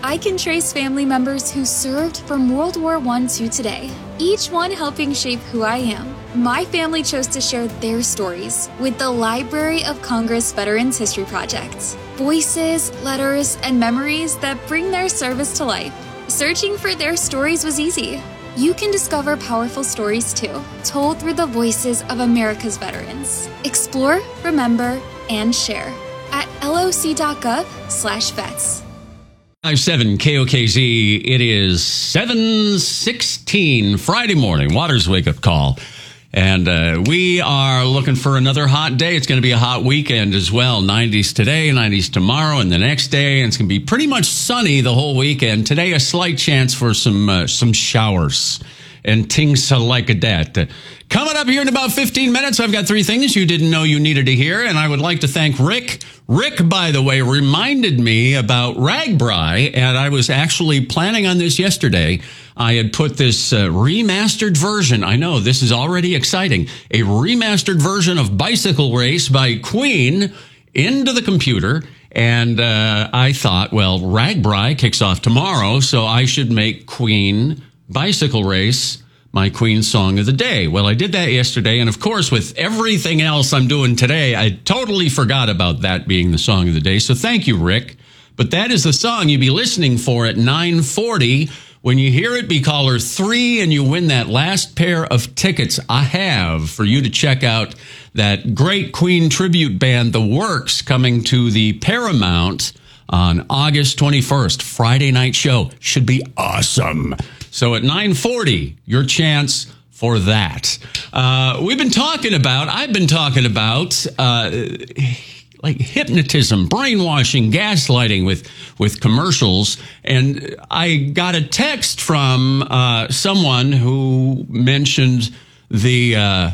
I can trace family members who served from World War I to today, each one helping shape who I am. My family chose to share their stories with the Library of Congress Veterans History Project. Voices, letters, and memories that bring their service to life. Searching for their stories was easy. You can discover powerful stories too, told through the voices of America's veterans. Explore, remember, and share at loc.gov/vets. 57 KOKZ. It is 7:16 Friday morning. Waters wake up call. And we are looking for another hot day. It's going to be a hot weekend as well. 90s today, 90s tomorrow, and the next day. And it's going to be pretty much sunny the whole weekend. Today, a slight chance for some showers and things like that. Coming up here in about 15 minutes, I've got 3 things you didn't know you needed to hear. And I would like to thank Rick. Rick, by the way, reminded me about RAGBRAI, and I was actually planning on this yesterday. I had put this remastered version. I know this is already exciting. A remastered version of Bicycle Race by Queen into the computer. And I thought, well, RAGBRAI kicks off tomorrow, so I should make Queen Bicycle Race my Queen song of the day. Well, I did that yesterday. And of course, with everything else I'm doing today, I totally forgot about that being the song of the day. So thank you, Rick. But that is the song you'll be listening for at 9:40. When you hear it, be caller 3 and you win that last pair of tickets I have for you to check out that great Queen tribute band, The Works, coming to the Paramount on August 21st. Friday night show. Should be awesome. So at 9:40, your chance for that. I've been talking about like hypnotism, brainwashing, gaslighting with commercials. And I got a text from someone who mentioned the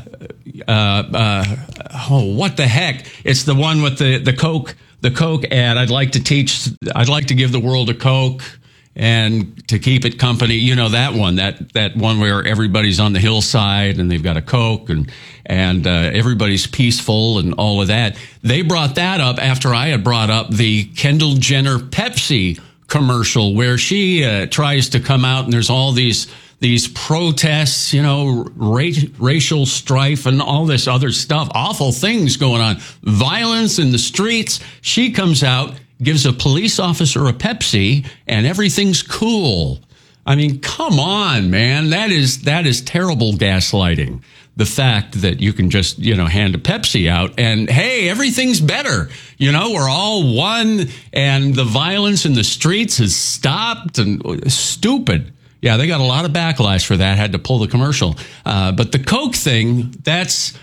what the heck? It's the one with the Coke ad. I'd like to give the world a Coke and to keep it company. You know, that one where everybody's on the hillside and they've got a Coke and everybody's peaceful and all of that. They brought that up after I had brought up the Kendall Jenner Pepsi commercial where she tries to come out and there's all these protests, you know, racial strife and all this other stuff, awful things going on, violence in the streets. She comes out, gives a police officer a Pepsi, and everything's cool. I mean, come on, man. That is terrible gaslighting. The fact that you can just, you know, hand a Pepsi out and, hey, everything's better. You know, we're all one and the violence in the streets has stopped and stupid. Yeah, they got a lot of backlash for that, had to pull the commercial. But the Coke thing, that's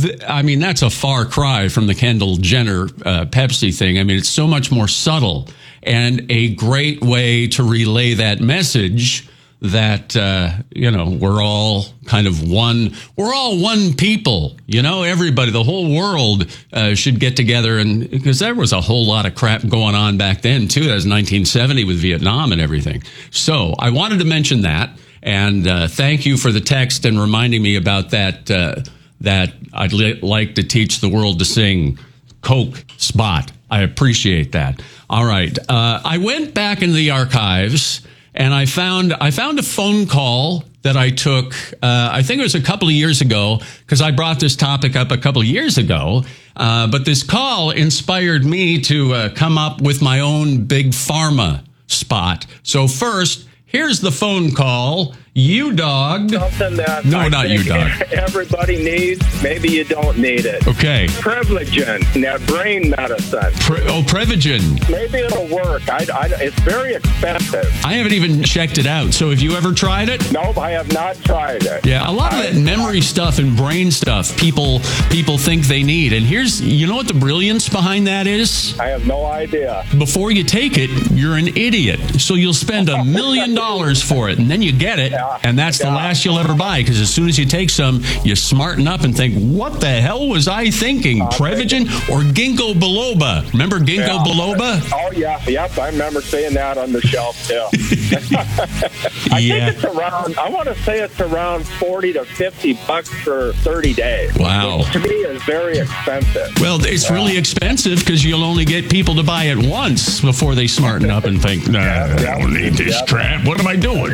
a far cry from the Kendall Jenner Pepsi thing. I mean, it's so much more subtle and a great way to relay that message that, you know, we're all kind of one. We're all one people, you know, everybody, the whole world should get together. And because there was a whole lot of crap going on back then, too. That was 1970 with Vietnam and everything. So I wanted to mention that. And thank you for the text and reminding me about that, that I'd like to teach the world to sing Coke spot. I appreciate that. All right. I went back into the archives and I found a phone call that I took, I think it was a couple of years ago, because I brought this topic up a couple of years ago. But this call inspired me to come up with my own big pharma spot. So first, here's the phone call. You dog. Something that not you dog. Everybody needs. Maybe you don't need it. Okay. Privigen, that brain medicine. Privigen. Maybe it'll work. It's very expensive. I haven't even checked it out. So have you ever tried it? Nope, I have not tried it. Yeah, a lot of that memory stuff and brain stuff people think they need. And you know what the brilliance behind that is? I have no idea. Before you take it, you're an idiot. So you'll spend $1 million for it, and then you get it, And that's the last you'll ever buy, because as soon as you take some, you smarten up and think, what the hell was I thinking? Prevagen or ginkgo biloba? Remember ginkgo biloba? Oh, yeah. Yep. I remember seeing that on the shelf, too. I think it's around, I want to say it's around $40 to $50 for 30 days. Wow. Which to me is very expensive. Well, it's really expensive because you'll only get people to buy it once before they smarten up and think, I don't need this crap. What am I doing?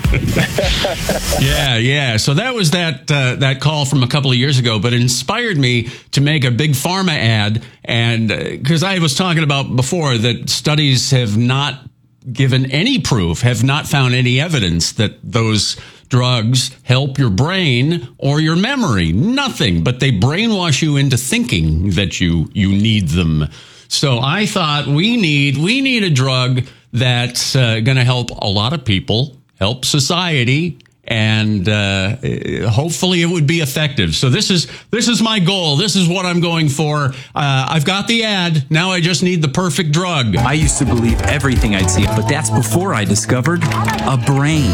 Yeah. So that was that call from a couple of years ago, but it inspired me to make a big pharma ad. And because I was talking about before that studies have not given any proof, have not found any evidence that those drugs help your brain or your memory. Nothing, but they brainwash you into thinking that you need them. So I thought we need a drug that's going to help a lot of people, help society, and hopefully it would be effective. So this is my goal. This is what I'm going for. I've got the ad. Now I just need the perfect drug. I used to believe everything I'd see, but that's before I discovered a brain.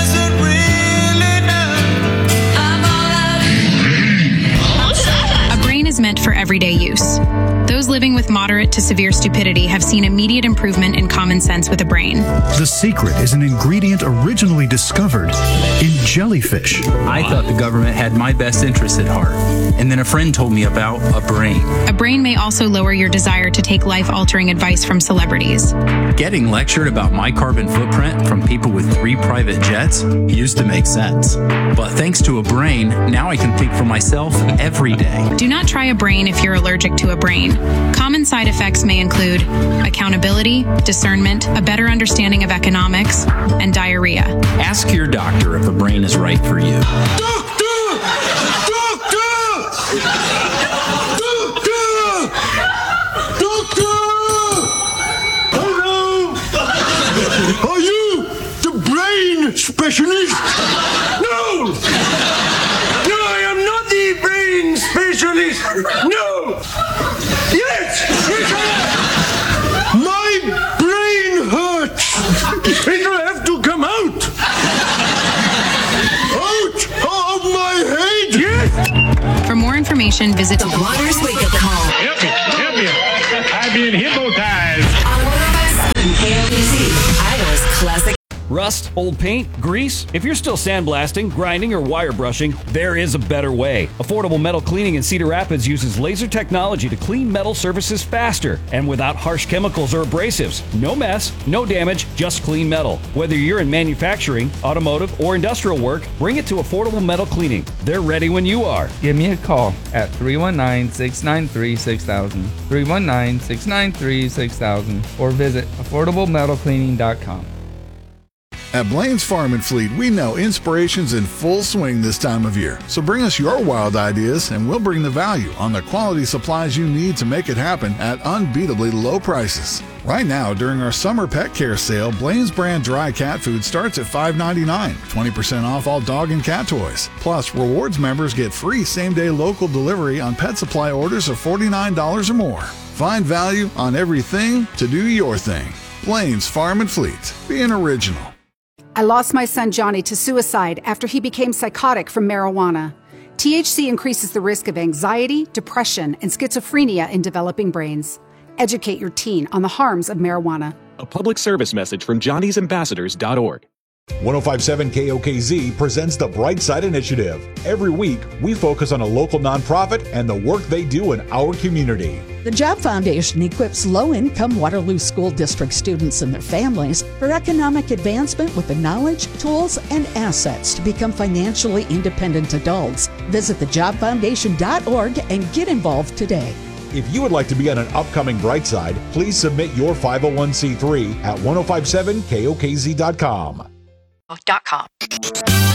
A brain is meant for everyday use. Those living with moderate to severe stupidity have seen immediate improvement in common sense with a brain. The secret is an ingredient originally discovered in jellyfish. I thought the government had my best interests at heart, and then a friend told me about a brain. A brain may also lower your desire to take life-altering advice from celebrities. Getting lectured about my carbon footprint from people with 3 private jets used to make sense. But thanks to a brain, now I can think for myself every day. Do not try a brain if you're allergic to a brain. Common side effects may include accountability, discernment, a better understanding of economics, and diarrhea. Ask your doctor if a brain is right for you. Doctor! Hello! Are you the brain specialist? No! No, I am not the brain specialist! No! Yes! Yes, I am! My brain hurts! It'll have to come out! Out of my head! Yes! For more information, visit The Waters Wake Up Call. Help me. I'm being hypnotized. On 105.7 KLBC, Idol's Classic. Rust, old paint, grease? If you're still sandblasting, grinding, or wire brushing, there is a better way. Affordable Metal Cleaning in Cedar Rapids uses laser technology to clean metal surfaces faster and without harsh chemicals or abrasives. No mess, no damage, just clean metal. Whether you're in manufacturing, automotive, or industrial work, bring it to Affordable Metal Cleaning. They're ready when you are. Give me a call at 319-693-6000, 319-693-6000, or visit affordablemetalcleaning.com. At Blaine's Farm and Fleet, we know inspiration's in full swing this time of year. So bring us your wild ideas and we'll bring the value on the quality supplies you need to make it happen at unbeatably low prices. Right now, during our summer pet care sale, Blaine's brand dry cat food starts at $5.99, 20% off all dog and cat toys. Plus, rewards members get free same-day local delivery on pet supply orders of $49 or more. Find value on everything to do your thing. Blaine's Farm and Fleet. Being original. I lost my son Johnny to suicide after he became psychotic from marijuana. THC increases the risk of anxiety, depression, and schizophrenia in developing brains. Educate your teen on the harms of marijuana. A public service message from johnny'sambassadors.org. 105.7 KOKZ presents the Brightside Initiative. Every week, we focus on a local nonprofit and the work they do in our community. The Job Foundation equips low-income Waterloo School District students and their families for economic advancement with the knowledge, tools, and assets to become financially independent adults. Visit thejobfoundation.org and get involved today. If you would like to be on an upcoming Brightside, please submit your 501c3 at 1057kokz.com. .com.